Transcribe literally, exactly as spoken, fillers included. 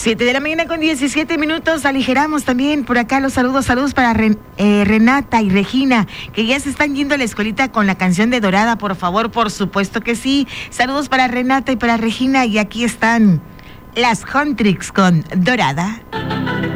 Siete de la mañana con diecisiete minutos, aligeramos también por acá los saludos, saludos para Ren, eh, Renata y Regina, que ya se están yendo a la escuelita con la canción de Dorada, por favor, por supuesto que sí. Saludos para Renata y para Regina, y aquí están las Huntrix con Dorada.